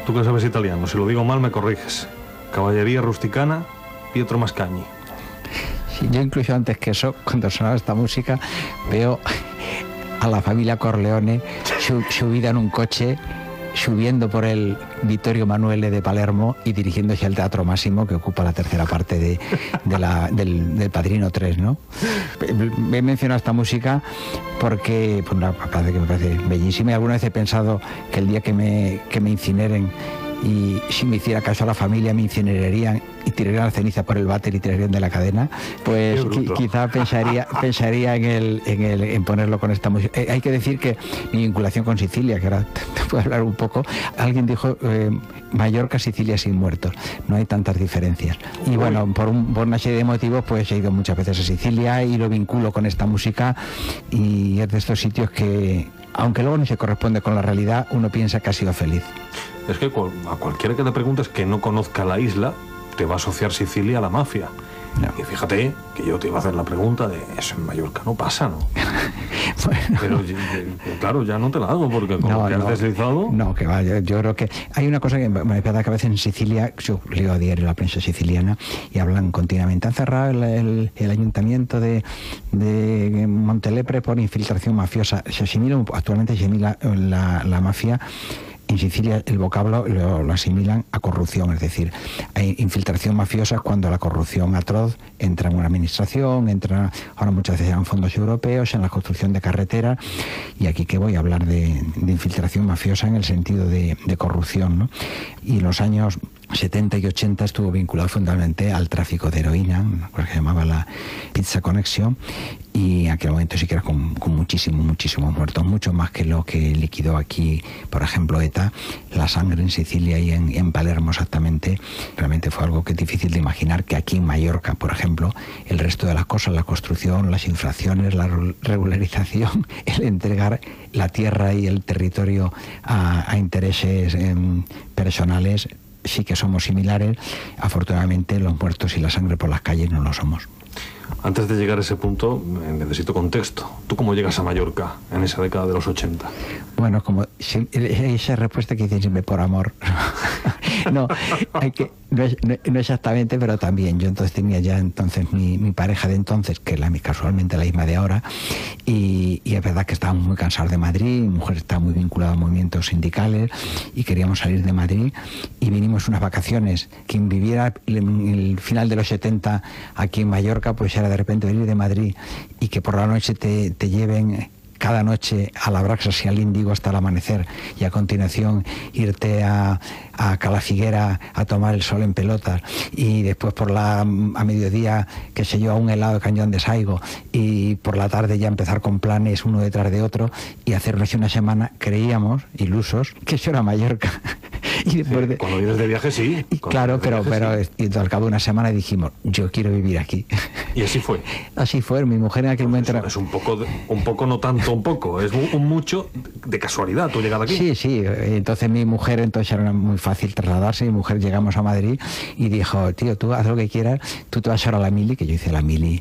Tú que sabes italiano, si lo digo mal me corriges. Caballería rusticana, Pietro Mascagni. Sí, yo incluso antes que eso, cuando sonaba esta música, veo a la familia Corleone subida en un coche, subiendo por el Vittorio Emanuele de Palermo y dirigiéndose al Teatro Máximo, que ocupa la tercera parte del Padrino 3, ¿no? He mencionado esta música porque pues, me parece bellísima, y alguna vez he pensado que el día que me incineren, y si me hiciera caso a la familia, me incinerarían y tirarían la ceniza por el váter y tirarían de la cadena, pues quizá pensaría en ponerlo con esta música. Hay que decir que mi vinculación con Sicilia, que ahora te puedo hablar un poco, alguien dijo Mallorca, Sicilia sin muertos, no hay tantas diferencias. Y bueno, por una serie de motivos, pues he ido muchas veces a Sicilia y lo vinculo con esta música, y es de estos sitios que, aunque luego no se corresponde con la realidad, uno piensa que ha sido feliz. Es que a cualquiera que te preguntes que no conozca la isla, te va a asociar Sicilia a la mafia. No. Y fíjate que yo te iba a hacer la pregunta de eso en Mallorca no pasa, ¿no? Bueno. Pero claro, ya no te la hago, porque con lo que has deslizado... No, que va, yo creo que hay una cosa que me parece que a veces en Sicilia, yo leo a diario la prensa siciliana y hablan continuamente. Han cerrado el ayuntamiento de Montelepre por infiltración mafiosa. Actualmente se asimila la mafia. En Sicilia el vocablo lo asimilan a corrupción, es decir, hay infiltración mafiosa cuando la corrupción atroz entra en una administración, ahora muchas veces en fondos europeos, en la construcción de carreteras, y aquí que voy a hablar de infiltración mafiosa en el sentido de corrupción, ¿no? Y en los años 70 y 80 estuvo vinculado fundamentalmente al tráfico de heroína, una cosa que se llamaba la Pizza Connection, y en aquel momento sí que era con muchísimos muertos, mucho más que lo que liquidó aquí, por ejemplo, ETA. La sangre en Sicilia y en Palermo exactamente, realmente fue algo que es difícil de imaginar que aquí en Mallorca, por ejemplo, el resto de las cosas, la construcción, las infracciones, la regularización, el entregar la tierra y el territorio a intereses personales, sí que somos similares. Afortunadamente los muertos y la sangre por las calles no lo somos. Antes de llegar a ese punto, necesito contexto. ¿Tú cómo llegas a Mallorca en esa década de los 80? Bueno, como esa respuesta que dicen siempre por amor. No exactamente, pero también. Yo entonces tenía ya mi pareja de entonces, que es casualmente la misma de ahora, y es verdad que estábamos muy cansados de Madrid. Mi mujer estaba muy vinculada a movimientos sindicales y queríamos salir de Madrid, y vinimos unas vacaciones. Quien viviera en el final de los 70 aquí en Mallorca, pues era de repente venir de Madrid y que por la noche te lleven cada noche a la Braxas y al Índigo hasta el amanecer, y a continuación irte a Calafiguera a tomar el sol en pelotas, y después a mediodía, qué sé yo, a un helado de Cañón de Saigo, y por la tarde ya empezar con planes uno detrás de otro y hacernos una semana. Creíamos, ilusos, que eso era Mallorca. Y después cuando vienes de viaje, sí. Claro, pero al cabo de una semana dijimos, yo quiero vivir aquí. Y así fue. Así fue. Mi mujer en aquel momento es un poco, no tanto un poco, es un mucho de casualidad tu llegada aquí. Sí. Entonces mi mujer, era muy fácil trasladarse. Mi mujer, llegamos a Madrid y dijo, tío, tú haz lo que quieras, tú te vas ahora a la mili, que yo hice la mili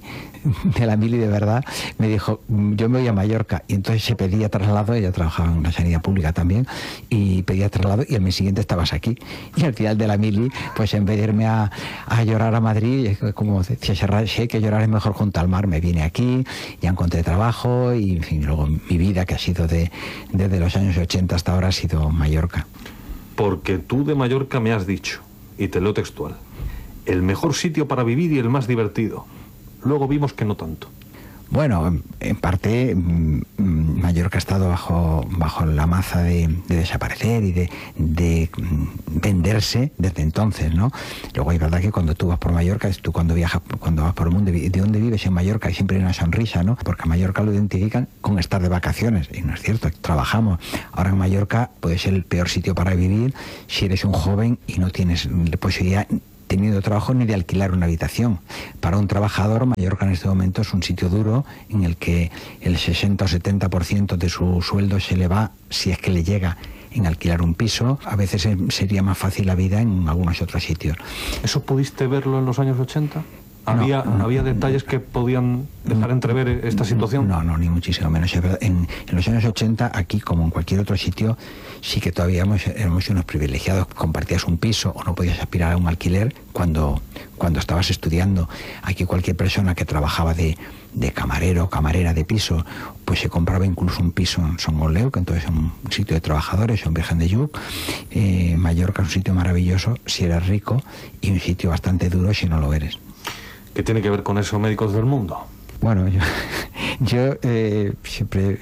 de verdad. Me dijo, yo me voy a Mallorca, y entonces se pedía traslado. Ella trabajaba en una sanidad pública también, y pedía traslado, y al mes siguiente estabas aquí. Y al final de la mili, pues en vez de irme a llorar a Madrid, como decía Serrat, sé que llorar es mejor junto al mar, me vine aquí, ya encontré trabajo, y en fin, luego mi vida, que ha sido desde los años 80 hasta ahora, ha sido Mallorca. Porque tú de Mallorca me has dicho, y te leo textual, el mejor sitio para vivir y el más divertido. Luego vimos que no tanto. Bueno, en parte Mallorca ha estado bajo la maza de desaparecer y de venderse desde entonces, ¿no? Luego es verdad que cuando tú vas por Mallorca, tú cuando vas por el mundo, ¿de dónde vives en Mallorca? Y siempre hay una sonrisa, ¿no? Porque a Mallorca lo identifican con estar de vacaciones, y no es cierto, trabajamos. Ahora en Mallorca puede ser el peor sitio para vivir si eres un joven y no tienes posibilidad, teniendo trabajo, ni de alquilar una habitación. Para un trabajador, Mallorca en este momento es un sitio duro en el que el 60 o 70% de su sueldo se le va, si es que le llega, en alquilar un piso. A veces sería más fácil la vida en algunos otros sitios. ¿Eso pudiste verlo en los años 80? ¿Había detalles que podían dejar entrever esta situación? No, ni muchísimo menos. En los años 80, aquí como en cualquier otro sitio, sí que todavía éramos unos privilegiados. Compartías un piso o no podías aspirar a un alquiler cuando estabas estudiando. Aquí cualquier persona que trabajaba de camarero, camarera de piso, pues se compraba incluso un piso en Son Gotleu, que entonces es un sitio de trabajadores, en Virgen de Lluc. Mallorca es un sitio maravilloso si eres rico y un sitio bastante duro si no lo eres. ¿Qué tiene que ver con eso Médicos del Mundo? Bueno, yo siempre,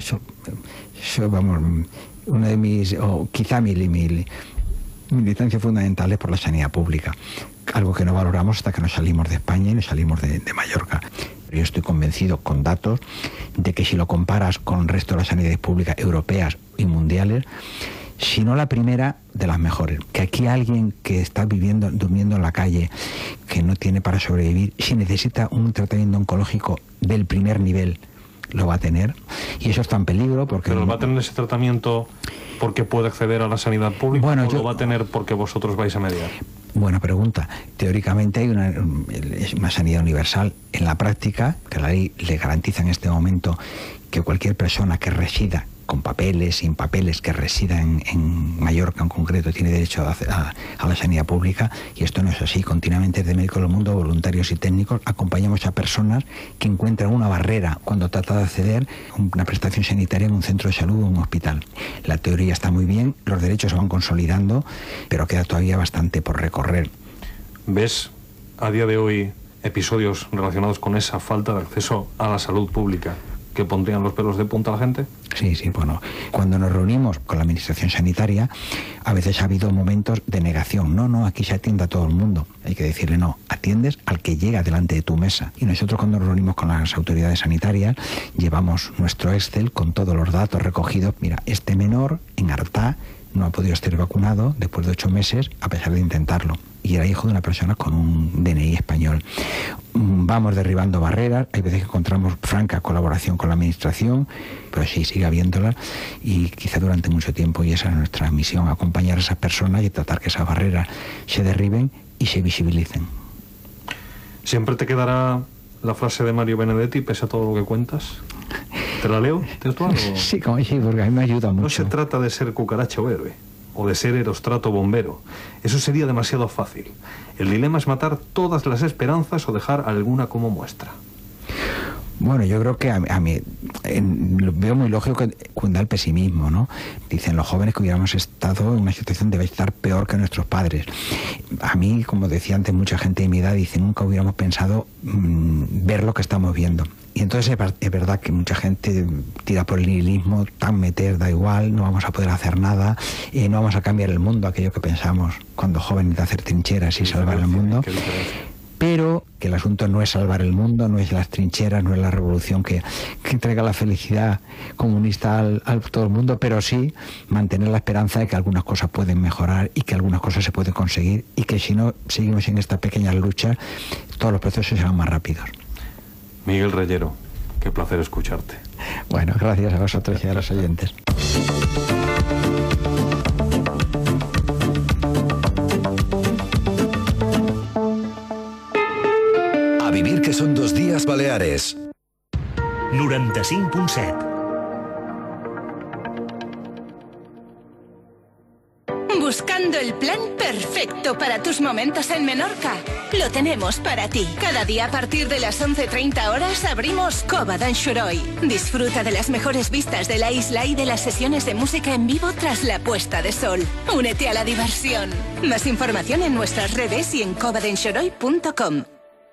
vamos, una de mis, o quizá mi militancia fundamental es por la sanidad pública, algo que no valoramos hasta que nos salimos de España y nos salimos de Mallorca. Yo estoy convencido, con datos, de que si lo comparas con el resto de las sanidades públicas europeas y mundiales, si no la primera, de las mejores. Que aquí alguien que está durmiendo en la calle, que no tiene para sobrevivir, si necesita un tratamiento oncológico del primer nivel, lo va a tener. Y eso está en peligro porque... ¿Pero va a tener ese tratamiento porque puede acceder a la sanidad pública, bueno, o lo va a tener porque vosotros vais a mediar? Buena pregunta. Teóricamente hay una sanidad universal. En la práctica, que la ley le garantiza en este momento que cualquier persona que resida con papeles, sin papeles, que resida en Mallorca en concreto, tiene derecho a la sanidad pública, y esto no es así. Continuamente desde Médicos del Mundo, voluntarios y técnicos, acompañamos a personas que encuentran una barrera cuando trata de acceder a una prestación sanitaria en un centro de salud o un hospital. La teoría está muy bien, los derechos se van consolidando, pero queda todavía bastante por recorrer. ¿Ves a día de hoy episodios relacionados con esa falta de acceso a la salud pública que pondrían los pelos de punta a la gente? Sí, bueno, cuando nos reunimos con la administración sanitaria, a veces ha habido momentos de negación. No, aquí se atiende a todo el mundo. Hay que decirle no, atiendes al que llega delante de tu mesa. Y nosotros, cuando nos reunimos con las autoridades sanitarias, llevamos nuestro Excel con todos los datos recogidos. Mira, este menor en Artà no ha podido ser vacunado después de 8 meses a pesar de intentarlo, y era hijo de una persona con un DNI español. Vamos derribando barreras, hay veces que encontramos franca colaboración con la administración, pero sí, sigue habiéndola, y quizá durante mucho tiempo, y esa es nuestra misión, acompañar a esas personas y tratar que esas barreras se derriben y se visibilicen. ¿Siempre te quedará la frase de Mario Benedetti pese a todo lo que cuentas? ¿Te la leo textual? Sí, porque a mí me ayuda mucho. No se trata de ser cucaracha o héroe, o de ser Erostrato bombero. Eso sería demasiado fácil. El dilema es matar todas las esperanzas o dejar alguna como muestra. Bueno, yo creo que a mí veo muy lógico que cunda el pesimismo, ¿no? Dicen los jóvenes que hubiéramos estado en una situación debe estar peor que nuestros padres. A mí, como decía antes, mucha gente de mi edad dice nunca hubiéramos pensado ver lo que estamos viendo. Y entonces es verdad que mucha gente tira por el nihilismo, tan meter, da igual, no vamos a poder hacer nada, no vamos a cambiar el mundo, aquello que pensamos cuando jóvenes de hacer trincheras y salvar el mundo. Pero que el asunto no es salvar el mundo, no es las trincheras, no es la revolución que entrega la felicidad comunista a todo el mundo, pero sí mantener la esperanza de que algunas cosas pueden mejorar y que algunas cosas se pueden conseguir, y que si no seguimos en esta pequeña lucha, todos los procesos serán más rápidos. Miguel Reyero, qué placer escucharte. Bueno, gracias a vosotros y a los oyentes. A vivir, que son 2 días Baleares. 95.7. Buscando el plan perfecto para tus momentos en Menorca. Lo tenemos para ti. Cada día a partir de las 11:30 horas abrimos Cova d'en Xoroi. Disfruta de las mejores vistas de la isla y de las sesiones de música en vivo tras la puesta de sol. Únete a la diversión. Más información en nuestras redes y en covadenxoroi.com.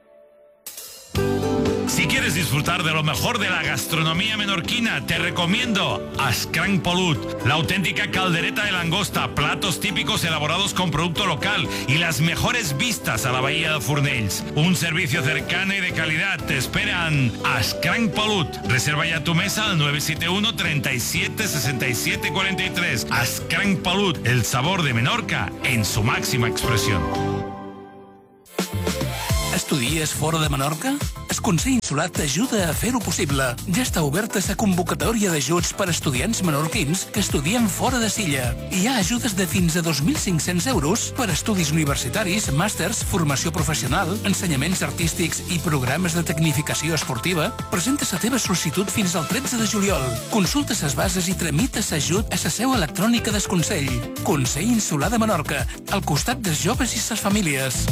Si quieres disfrutar de lo mejor de la gastronomía menorquina, te recomiendo Ascranc Polut, la auténtica caldereta de langosta, platos típicos elaborados con producto local y las mejores vistas a la bahía de Fornells. Un servicio cercano y de calidad. Te esperan Ascranc Polut. Reserva ya tu mesa al 971 37 67 43. Ascranc Polut, el sabor de Menorca en su máxima expresión. Estudies fora de Menorca? El Consell Insular t'ajuda a fer-ho possible. Ja està oberta la convocatòria d'ajuts per a estudiants menorquins que estudien fora de Silla. Hi ha ajudes de fins a 2.500 euros per a estudis universitaris, màsters, formació professional, ensenyaments artístics i programes de tecnificació esportiva. Presenta la teva sol·licitud fins al 13 de juliol. Consulta les bases i tramita l'ajut a la seu electrònica del Consell. Consell Insular de Menorca, al costat dels joves i les famílies.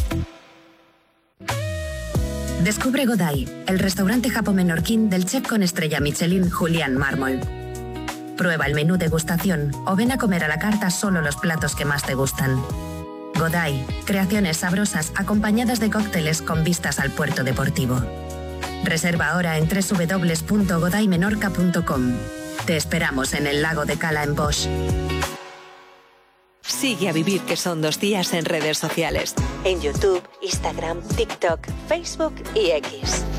Descubre Godai, el restaurante japo-menorquín del chef con estrella Michelin Julián Mármol. Prueba el menú degustación o ven a comer a la carta solo los platos que más te gustan. Godai, creaciones sabrosas acompañadas de cócteles con vistas al puerto deportivo. Reserva ahora en www.godaimenorca.com. Te esperamos en el lago de Cala en Bosch. Sigue a Vivir que son 2 días en redes sociales. En YouTube, Instagram, TikTok, Facebook y X.